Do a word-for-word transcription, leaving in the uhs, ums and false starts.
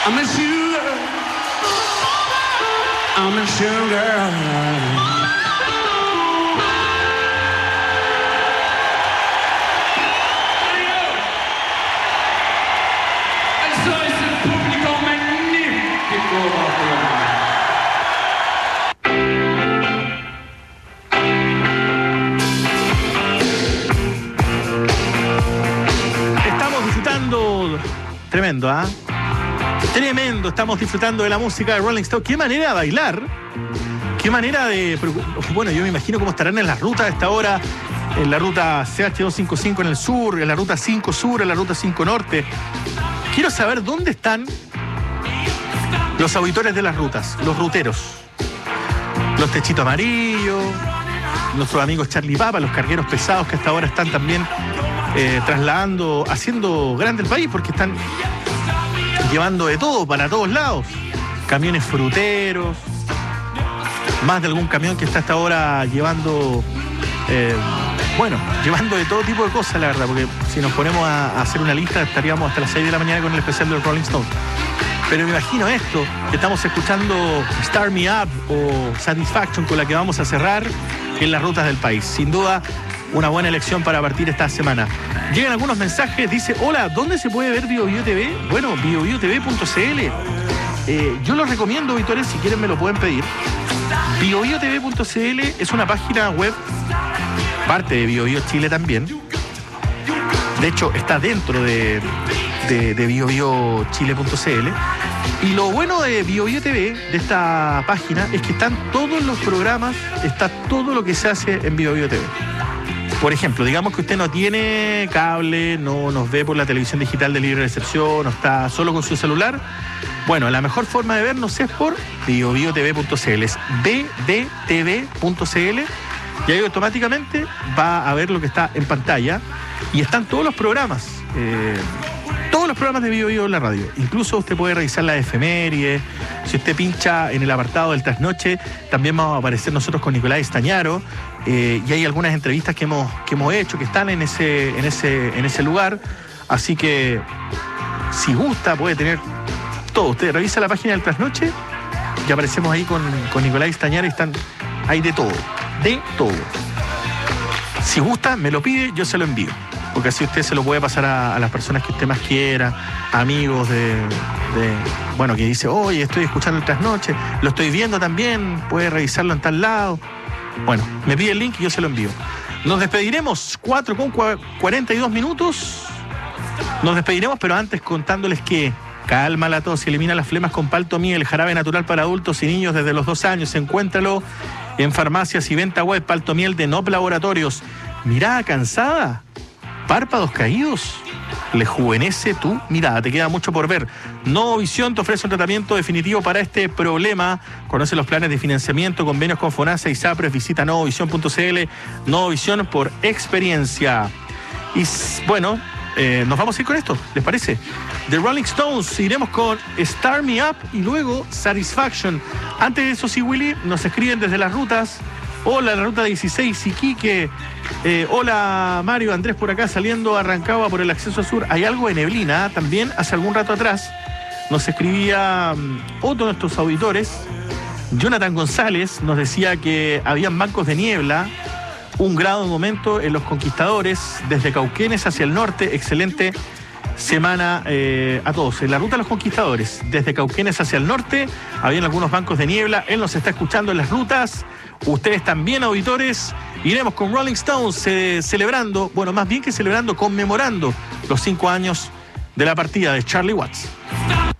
I'm a sugar, I'm a sugar. Tremendo, ¿ah? ¿eh? Tremendo, estamos disfrutando de la música de Rolling Stone. Qué manera de bailar, qué manera de... Bueno, yo me imagino cómo estarán en las rutas a esta hora, en la ruta C H doscientos cincuenta y cinco en el sur, en la ruta cinco sur, en la ruta cinco norte. Quiero saber dónde están los auditores de las rutas, los ruteros, los techitos amarillos, nuestros amigos Charlie Papa, los cargueros pesados que hasta ahora están también eh, trasladando, haciendo grande el país porque están llevando de todo para todos lados, camiones fruteros, más de algún camión que está hasta ahora llevando, eh, bueno, llevando de todo tipo de cosas, la verdad, porque si nos ponemos a, a hacer una lista estaríamos hasta las seis de la mañana con el especial de los Rolling Stones. Pero me imagino esto, que estamos escuchando Start Me Up o Satisfaction, con la que vamos a cerrar en las rutas del país. Sin duda, una buena elección para partir esta semana. Llegan algunos mensajes, dice, hola, ¿dónde se puede ver Bio Bio T V? Bueno, bio bio t v punto c l. Eh, yo lo recomiendo, auditores, si quieren me lo pueden pedir. bio bio t v punto c l es una página web, parte de Bio Bio Chile también. De hecho, está dentro de... de, de bio bio chile punto c l. Y lo bueno de Bio Bio T V, de esta página, es que están todos los programas, está todo lo que se hace en Bio Bio T V. Por ejemplo, digamos que usted no tiene cable, no nos ve por la televisión digital de libre recepción, no está solo con su celular. Bueno, la mejor forma de vernos es por bio bio t v punto c l, es b b t v punto c l, y ahí automáticamente va a ver lo que está en pantalla y están todos los programas. Eh, Todos los programas de Bio Bio en la radio. Incluso usted puede revisar la efeméride. Si usted pincha en el apartado del trasnoche, también vamos a aparecer nosotros con Nicolás Estañaro. Eh, y hay algunas entrevistas que hemos, que hemos hecho que están en ese, en, ese, en ese lugar. Así que, si gusta, puede tener todo. Usted revisa la página del trasnoche y aparecemos ahí con, con Nicolás Estañaro y están ahí de todo. De todo. Si gusta, me lo pide, yo se lo envío. Porque así usted se lo puede pasar a, a las personas que usted más quiera, amigos de, de, bueno, que dice, oye, estoy escuchando el trasnoche, lo estoy viendo también, puede revisarlo en tal lado. Bueno, me pide el link y yo se lo envío. Nos despediremos, cuatro con cuarenta y dos minutos. Nos despediremos, pero antes contándoles que calma la tos y elimina las flemas con Paltomiel, jarabe natural para adultos y niños desde los dos años. Encuéntralo en farmacias y venta web. Paltomiel de N O P Laboratorios. ¿Mirada cansada? ¿Párpados caídos? Rejuvenece tu mirada, te queda mucho por ver. Novovisión te ofrece un tratamiento definitivo para este problema. Conoce los planes de financiamiento, convenios con FONASA y SAPRES. Visita novovisión punto c l. Novovisión por experiencia. Y bueno, eh, nos vamos a ir con esto, ¿les parece? The Rolling Stones, iremos con Start Me Up y luego Satisfaction. Antes de eso, sí, Willy, nos escriben desde las rutas. Hola, la ruta dieciséis, Iquique. Eh, hola, Mario, Andrés por acá, saliendo a Rancagua por el acceso sur. Hay algo de neblina, ¿eh? También hace algún rato atrás nos escribía um, otro de nuestros auditores, Jonathan González, nos decía que habían bancos de niebla, un grado de momento en Los Conquistadores, desde Cauquenes hacia el norte. Excelente semana eh, a todos. En la ruta de Los Conquistadores, desde Cauquenes hacia el norte, habían algunos bancos de niebla. Él nos está escuchando en las rutas. Ustedes también, auditores. Iremos con Rolling Stones eh, celebrando, bueno, más bien que celebrando, conmemorando los cinco años de la partida de Charlie Watts.